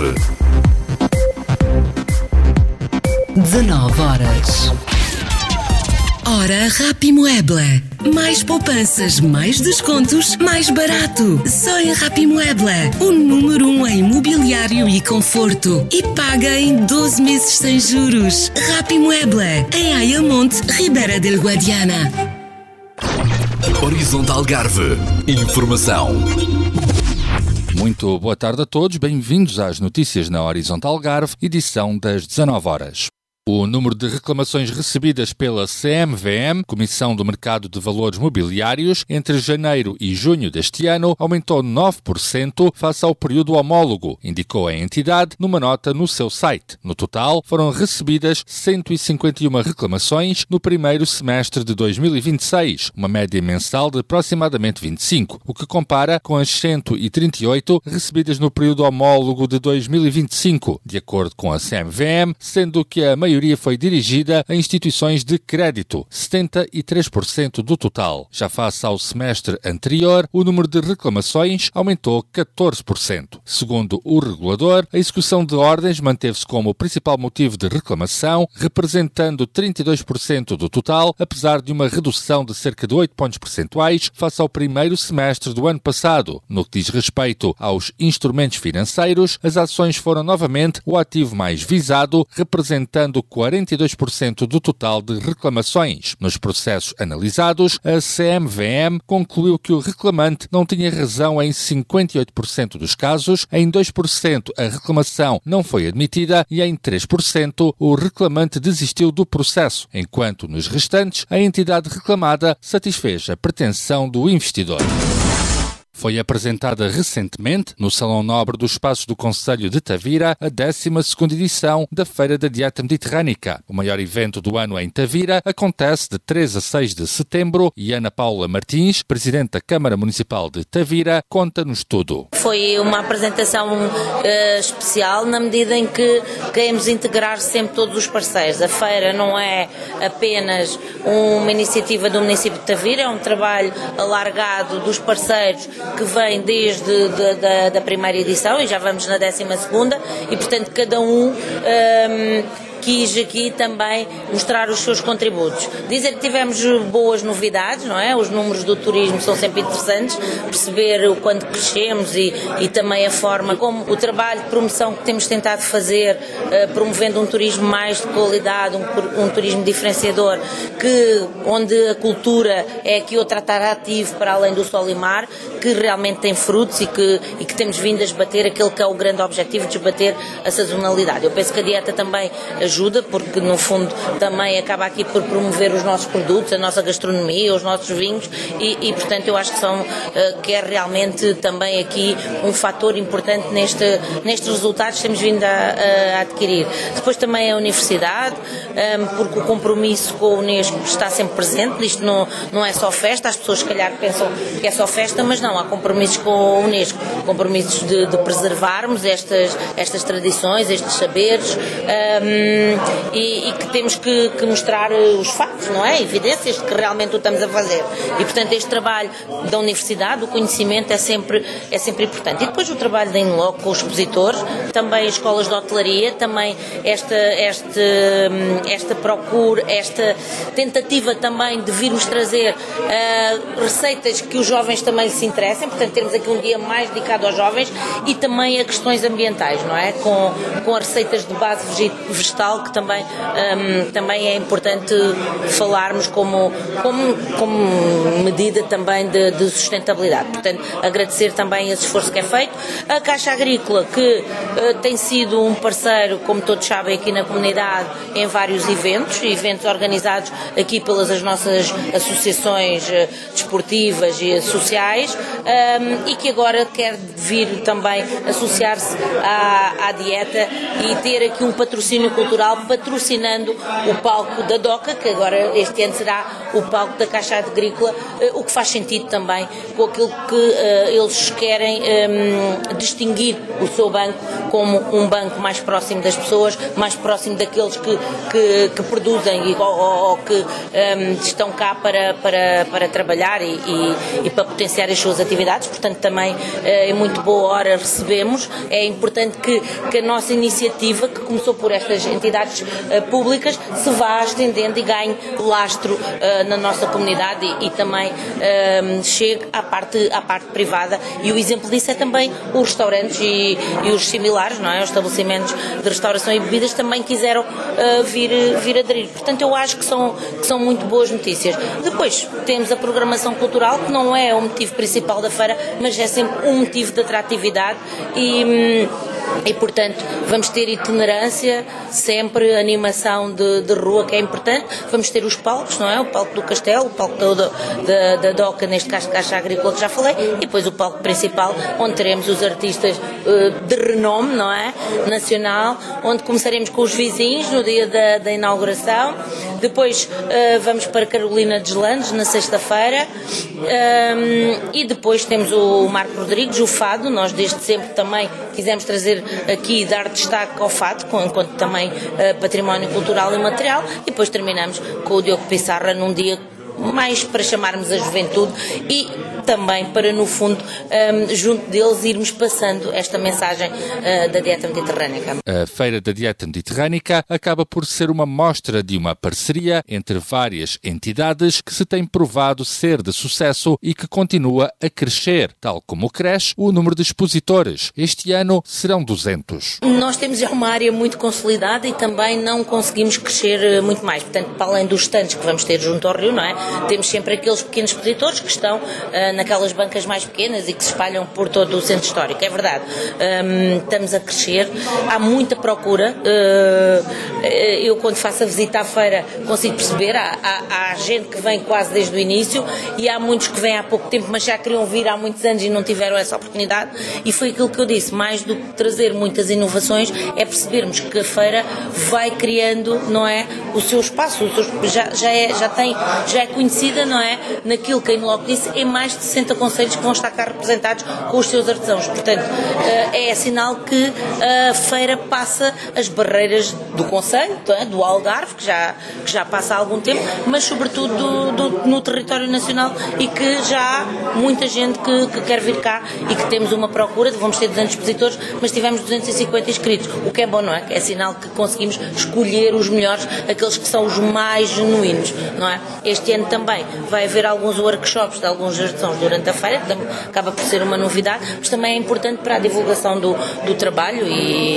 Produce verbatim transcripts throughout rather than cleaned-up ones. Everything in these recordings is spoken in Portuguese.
Algarve. dezanove horas. Hora Rapimueble. Mais poupanças, mais descontos, mais barato. Só em Rapimueble. O número um em mobiliário e conforto. E paga em doze meses sem juros. Rapimueble. Em Ayamonte, Ribeira del Guadiana. Horizonte Algarve. Informação. Muito boa tarde a todos. Bem-vindos às notícias na Horizonte Algarve, edição das dezanove horas. O número de reclamações recebidas pela C M V M, Comissão do Mercado de Valores Mobiliários, entre janeiro e junho deste ano, aumentou nove por cento face ao período homólogo, indicou a entidade numa nota no seu site. No total, foram recebidas cento e cinquenta e uma reclamações no primeiro semestre de dois mil e vinte e seis, uma média mensal de aproximadamente vinte e cinco, o que compara com as cento e trinta e oito recebidas no período homólogo de dois mil e vinte e cinco, de acordo com a C M V M, sendo que a maioria A maioria foi dirigida a instituições de crédito, setenta e três por cento do total. Já face ao semestre anterior, o número de reclamações aumentou catorze por cento. Segundo o regulador, a execução de ordens manteve-se como o principal motivo de reclamação, representando trinta e dois por cento do total, apesar de uma redução de cerca de oito pontos percentuais face ao primeiro semestre do ano passado. No que diz respeito aos instrumentos financeiros, as ações foram novamente o ativo mais visado, representando quarenta e dois por cento do total de reclamações. Nos processos analisados, a C M V M concluiu que o reclamante não tinha razão em cinquenta e oito por cento dos casos, em dois por cento a reclamação não foi admitida e em três por cento o reclamante desistiu do processo, enquanto nos restantes a entidade reclamada satisfez a pretensão do investidor. Foi apresentada recentemente, no Salão Nobre dos Espaços do Concelho de Tavira, a décima segunda edição da Feira da Dieta Mediterrânica. O maior evento do ano em Tavira acontece de três a seis de setembro e Ana Paula Martins, Presidente da Câmara Municipal de Tavira, conta-nos tudo. Foi uma apresentação uh, especial na medida em que queremos integrar sempre todos os parceiros. A feira não é apenas uma iniciativa do município de Tavira, é um trabalho alargado dos parceiros que vem desde de, de, da primeira edição e já vamos na décima segunda e, portanto, cada um, um quis aqui também mostrar os seus contributos. Dizer que tivemos boas novidades, não é? Os números do turismo são sempre interessantes, perceber o quanto crescemos e, e também a forma como o trabalho de promoção que temos tentado fazer, uh, promovendo um turismo mais de qualidade, um, um turismo diferenciador, que, onde a cultura é aqui outro atrativo para além do sol e mar, que realmente tem frutos e que, e que temos vindo a esbater aquele que é o grande objetivo de esbater a sazonalidade. Eu penso que a dieta também ajuda, porque no fundo também acaba aqui por promover os nossos produtos, a nossa gastronomia, os nossos vinhos e, e portanto eu acho que são, que é realmente também aqui um fator importante neste, nestes resultados que temos vindo a, a adquirir. Depois também a universidade, porque o compromisso com a Unesco está sempre presente, isto não, não é só festa, as pessoas se calhar pensam que é só festa, mas não, há compromissos com a Unesco, compromissos de, de preservarmos estas, estas tradições, estes saberes, um, E, e que temos que, que mostrar os factos, não é? Evidências de que realmente o estamos a fazer. E, portanto, este trabalho da universidade, o conhecimento é sempre, é sempre importante. E depois o trabalho da Inloco com os expositores, também as escolas de hotelaria, também esta, esta, esta procura, esta tentativa também de virmos trazer uh, receitas que os jovens também se interessem, portanto, termos aqui um dia mais dedicado aos jovens e também a questões ambientais, não é? Com, com as receitas de base vegetal, que também, um, também é importante falarmos como, como, como medida também de, de sustentabilidade. Portanto, agradecer também esse esforço que é feito. A Caixa Agrícola, que uh, tem sido um parceiro, como todos sabem, aqui na comunidade, em vários eventos, eventos organizados aqui pelas as nossas associações uh, desportivas e sociais, um, e que agora quer vir também associar-se à, à dieta e ter aqui um patrocínio cultural Cultural, patrocinando o palco da DOCA, que agora este ano será o palco da Caixa Agrícola, o que faz sentido também com aquilo que uh, eles querem um, distinguir o seu banco como um banco mais próximo das pessoas, mais próximo daqueles que, que, que produzem e, ou, ou que um, estão cá para, para, para trabalhar e, e, e para potenciar as suas atividades. Portanto, também uh, em muito boa hora recebemos. É importante que, que a nossa iniciativa, que começou por estas entidades uh, públicas, se vá estendendo e ganhe lastro uh, na nossa comunidade e, e também uh, chegue à parte, à parte privada. E o exemplo disso é também os restaurantes e, e os similares, não é? Os estabelecimentos de restauração e bebidas também quiseram uh, vir, vir aderir. Portanto, eu acho que são, que são muito boas notícias. Depois temos a programação cultural, que não é o motivo principal da feira, mas é sempre um motivo de atratividade e... E, portanto, vamos ter itinerância, sempre animação de, de rua, que é importante. Vamos ter os palcos, não é? O palco do Castelo, o palco da, da, da DOCA, neste caso Caixa Agrícola, que já falei, e depois o palco principal, onde teremos os artistas uh, de renome, não é? Nacional, onde começaremos com os vizinhos no dia da, da inauguração. Depois uh, vamos para Carolina Deslandes, na sexta-feira. Um, e depois temos o Marco Rodrigues, o Fado. Nós desde sempre também quisemos trazer aqui, dar destaque ao Fado, enquanto também uh, património cultural e material, e depois terminamos com o Diogo Pissarra num dia mais para chamarmos a juventude e também para, no fundo, um, junto deles irmos passando esta mensagem uh, da Dieta Mediterrânica. A Feira da Dieta Mediterrânica acaba por ser uma mostra de uma parceria entre várias entidades que se tem provado ser de sucesso e que continua a crescer, tal como cresce o número de expositores. Este ano serão duzentos. Nós temos já uma área muito consolidada e também não conseguimos crescer muito mais. Portanto, para além dos stands que vamos ter junto ao Rio, não é? Temos sempre aqueles pequenos expositores que estão uh, naquelas bancas mais pequenas e que se espalham por todo o centro histórico. É verdade, um, estamos a crescer, há muita procura. Uh, eu, quando faço a visita à feira, consigo perceber, há, há, há gente que vem quase desde o início e há muitos que vêm há pouco tempo, mas já queriam vir há muitos anos e não tiveram essa oportunidade. E foi aquilo que eu disse, mais do que trazer muitas inovações, é percebermos que a feira vai criando, não é, o seu espaço, o seu, já, já, é, já, tem, já é conhecida, não é, naquilo que a Inloco disse, em mais de sessenta concelhos que vão estar cá representados com os seus artesãos. Portanto, é sinal que a feira passa as barreiras do concelho, do Algarve, que já, que já passa há algum tempo, mas sobretudo do, do, no território nacional e que já há muita gente que, que quer vir cá e que temos uma procura, vamos ter duzentos expositores, mas tivemos duzentos e cinquenta inscritos, o que é bom, não é? É sinal que conseguimos escolher os melhores, aqueles que são os mais genuínos, não é? Este ano também vai haver alguns workshops de alguns artesãos durante a feira, acaba por ser uma novidade, mas também é importante para a divulgação do, do trabalho e,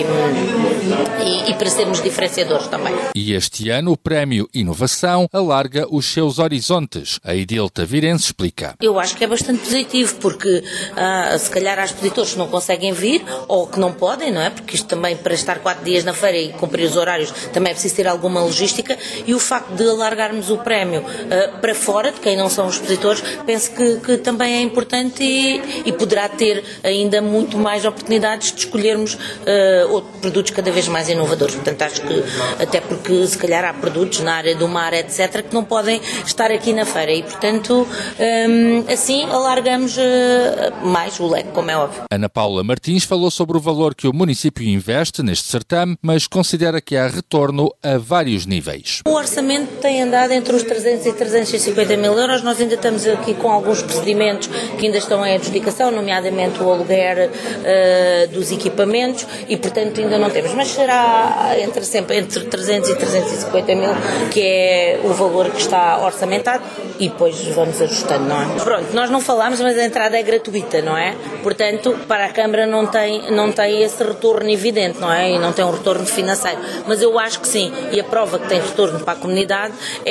e, e para sermos diferenciadores também. E este ano o Prémio Inovação alarga os seus horizontes. A Idil Tavirense explica. Eu acho que é bastante positivo, porque ah, se calhar há expositores que não conseguem vir ou que não podem, não é? Porque isto também, para estar quatro dias na feira e cumprir os horários, também é preciso ter alguma logística, e o facto de alargarmos o prémio uh, para fora, de quem não são os expositores, penso que, que também é importante e, e poderá ter ainda muito mais oportunidades de escolhermos uh, outros produtos cada vez mais inovadores. Portanto, acho que, até porque se calhar há produtos na área do mar, etcétera, que não podem estar aqui na feira e, portanto, um, assim alargamos uh, mais o leque, como é óbvio. Ana Paula Martins falou sobre o valor que o município investe neste certame, mas considera que há retorno a vários níveis. O orçamento tem andado entre os trezentos e trezentos e cinquenta mil euros. Nós ainda estamos aqui com alguns procedimentos que ainda estão em adjudicação, nomeadamente o aluguer uh, dos equipamentos, e portanto ainda não temos, mas será entre, sempre entre trezentos e trezentos e cinquenta mil, que é o valor que está orçamentado, e depois vamos ajustando, não é? Pronto, nós não falámos, mas a entrada é gratuita, não é? Portanto, para a Câmara não tem, não tem esse retorno evidente, não é? E não tem um retorno financeiro, mas eu acho que sim, e a prova que tem retorno para a comunidade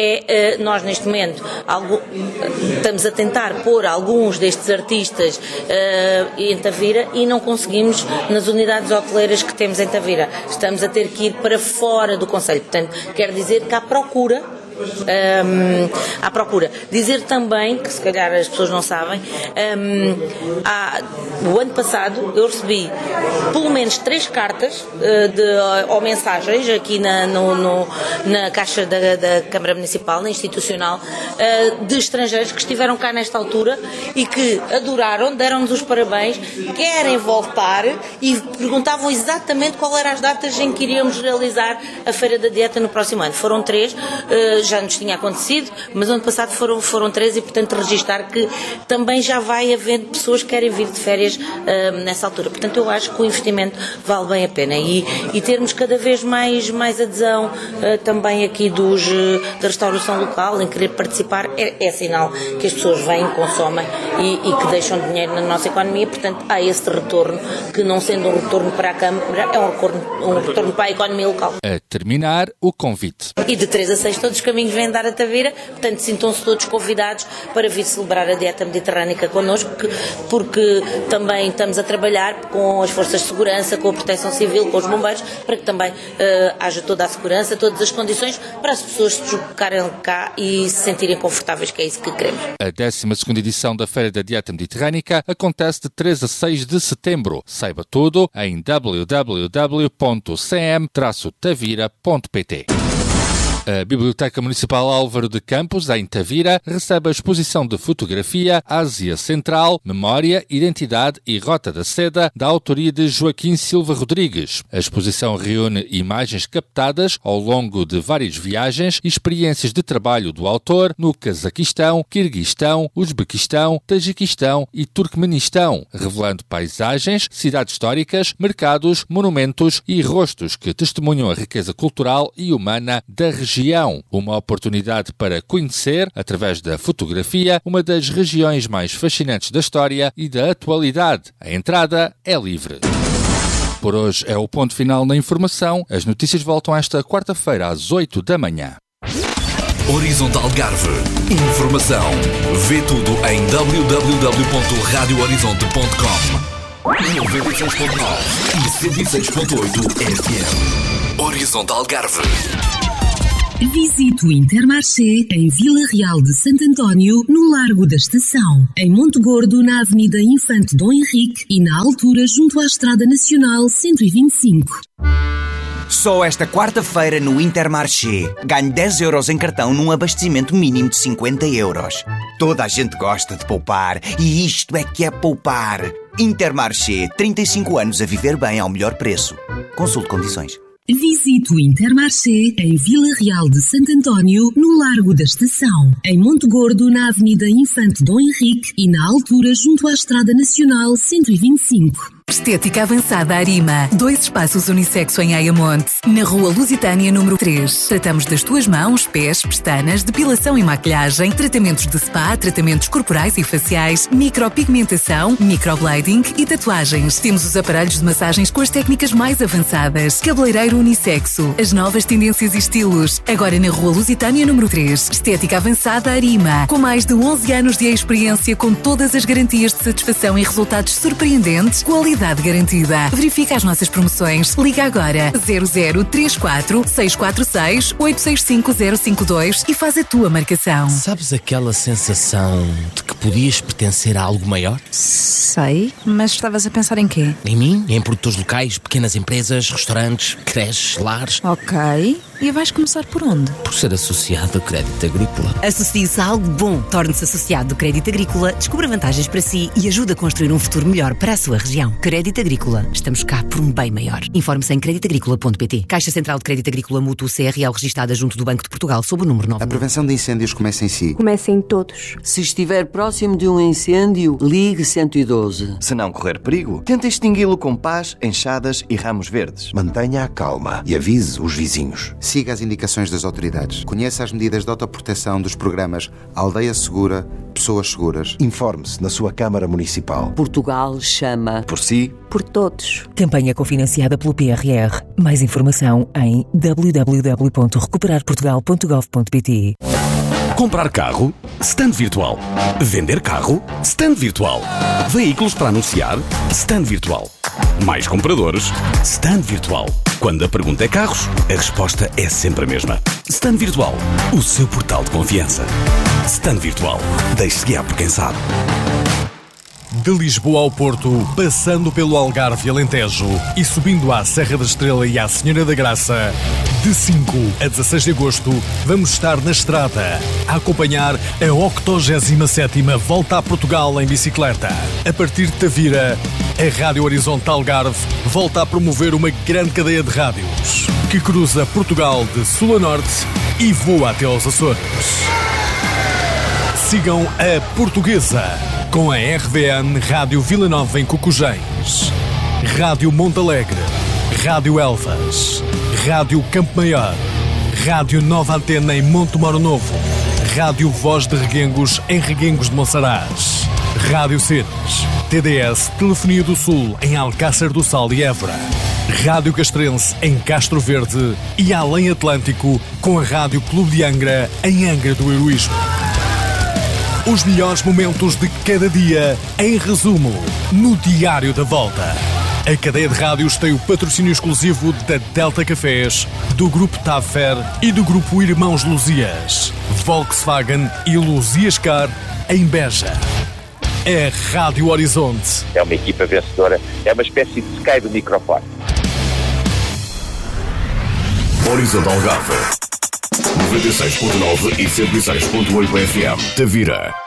é, nós neste momento algo, estamos a tentar pôr alguns destes artistas uh, em Tavira e não conseguimos nas unidades hoteleiras que temos em Tavira. Estamos a ter que ir para fora do concelho. Portanto, quer dizer que há procura um, à procura. Dizer também, que se calhar as pessoas não sabem, um, há, o ano passado eu recebi pelo menos três cartas uh, de, ou mensagens aqui na, no, no, na Caixa da, da Câmara Municipal, na Institucional, uh, de estrangeiros que estiveram cá nesta altura e que adoraram, deram-nos os parabéns, querem voltar e perguntavam exatamente qual eram as datas em que iríamos realizar a Feira da Dieta no próximo ano. Foram três, uh, já nos tinha acontecido, mas ano passado foram, foram três e, portanto, registar que também já vai havendo pessoas que querem vir de férias uh, nessa altura. Portanto, eu acho que o investimento vale bem a pena e, e termos cada vez mais, mais adesão uh, também aqui dos, uh, da restauração local, em querer participar, é, é sinal que as pessoas vêm, consomem e, e que deixam dinheiro na nossa economia. Portanto, há esse retorno, que não sendo um retorno para a Câmara, é um retorno, um retorno para a economia local. A terminar, o convite. E de três a seis todos os caminhos vêm dar a Tavira, portanto sintam-se todos convidados para vir celebrar a dieta mediterrânica connosco, porque, porque também estamos a trabalhar com as forças de segurança, com a proteção civil, com os bombeiros, para que também uh, haja toda a segurança, todas as condições para as pessoas se deslocarem cá e se sentirem confortáveis, que é isso que queremos. A décima segunda edição da Feira da Dieta Mediterrânica acontece de três a seis de setembro. Saiba tudo em w w w ponto c m traço tavira ponto p t. A Biblioteca Municipal Álvaro de Campos, em Tavira, recebe a exposição de fotografia Ásia Central, Memória, Identidade e Rota da Seda, da autoria de Joaquim Silva Rodrigues. A exposição reúne imagens captadas ao longo de várias viagens e experiências de trabalho do autor no Cazaquistão, Quirguistão, Uzbequistão, Tajiquistão e Turcomenistão, revelando paisagens, cidades históricas, mercados, monumentos e rostos que testemunham a riqueza cultural e humana da região. Uma oportunidade para conhecer, através da fotografia, uma das regiões mais fascinantes da história e da atualidade. A entrada é livre. Por hoje é o ponto final na informação. As notícias voltam esta quarta-feira às oito da manhã. Horizontal Algarve. Informação. Vê tudo em w w w ponto radio horizonte ponto com. noventa e seis ponto nove e cento e seis ponto oito F M. Horizontal Algarve. Visite o Intermarché em Vila Real de Santo António, no Largo da Estação. Em Monte Gordo, na Avenida Infante Dom Henrique e na altura junto à Estrada Nacional cento e vinte e cinco. Só esta quarta-feira no Intermarché. Ganhe dez euros em cartão num abastecimento mínimo de cinquenta euros. Toda a gente gosta de poupar e isto é que é poupar. Intermarché, trinta e cinco anos a viver bem ao melhor preço. Consulte condições. Visite o Intermarché em Vila Real de Santo António, no Largo da Estação. Em Monte Gordo, na Avenida Infante Dom Henrique e na altura junto à Estrada Nacional cento e vinte e cinco. Estética Avançada Arima. Dois espaços unissexo em Ayamonte, na Rua Lusitânia número três. Tratamos das tuas mãos, pés, pestanas, depilação e maquilhagem, tratamentos de spa, tratamentos corporais e faciais, micropigmentação, microblading e tatuagens. Temos os aparelhos de massagens com as técnicas mais avançadas. Cabeleireiro unissexo. As novas tendências e estilos. Agora na Rua Lusitânia número três. Estética Avançada Arima. Com mais de onze anos de experiência, com todas as garantias de satisfação e resultados surpreendentes, qualidade garantida. Verifica as nossas promoções. Liga agora zero zero três quatro seis quatro seis oito seis cinco zero cinco dois e faz a tua marcação. Sabes aquela sensação de que podias pertencer a algo maior? Sei, mas estavas a pensar em quê? Em mim? Em produtores locais, pequenas empresas, restaurantes, creches, lares. Ok. E vais começar por onde? Por ser associado a Crédito Agrícola. Associe-se a algo bom. Torne-se associado do Crédito Agrícola, descubra vantagens para si e ajude a construir um futuro melhor para a sua região. Crédito Agrícola. Estamos cá por um bem maior. Informe-se em crédito agrícola ponto p t. Caixa Central de Crédito Agrícola Mútuo C R L registada junto do Banco de Portugal sob o número nove. A prevenção de incêndios começa em si. Começa em todos. Se estiver próximo de um incêndio, ligue cento e doze. Se não correr perigo, tente extingui-lo com pás, enxadas e ramos verdes. Mantenha a calma e avise os vizinhos. Siga as indicações das autoridades. Conheça as medidas de autoproteção dos programas Aldeia Segura, Pessoas Seguras. Informe-se na sua Câmara Municipal. Portugal chama. Por si. Por todos. Campanha cofinanciada pelo P R R. Mais informação em w w w ponto recuperar portugal ponto gov ponto p t. Comprar carro? Stand virtual. Vender carro? Stand virtual. Veículos para anunciar? Stand virtual. Mais compradores? Stand Virtual. Quando a pergunta é carros, a resposta é sempre a mesma. Stand Virtual, o seu portal de confiança. Stand Virtual. Deixe-se guiar por quem sabe. De Lisboa ao Porto, passando pelo Algarve e Alentejo e subindo à Serra da Estrela e à Senhora da Graça, de cinco a dezasseis de agosto, vamos estar na estrada a acompanhar a octogésima sétima Volta a Portugal em bicicleta. A partir de Tavira, a Rádio Horizonte Algarve volta a promover uma grande cadeia de rádios que cruza Portugal de sul a norte e voa até aos Açores. Sigam a Portuguesa com a R V N Rádio Vila Nova em Cocujães, Rádio Montalegre, Rádio Elvas, Rádio Campo Maior, Rádio Nova Antena em Monte Moro Novo, Rádio Voz de Reguengos em Reguengos de Monsaraz, Rádio Ceres, T D S Telefonia do Sul em Alcácer do Sal e Évora, Rádio Castrense em Castro Verde e Além Atlântico com a Rádio Clube de Angra em Angra do Heroísmo. Os melhores momentos de cada dia, em resumo, no Diário da Volta. A cadeia de rádios tem o patrocínio exclusivo da Delta Cafés, do Grupo Tafer e do Grupo Irmãos Luzias, Volkswagen e Luzias Car em Beja. É Rádio Horizonte. É uma equipa vencedora, é uma espécie de Sky do microfone. Horizonte Algarve. noventa e seis ponto nove e cento e seis ponto oito F M. Tavira.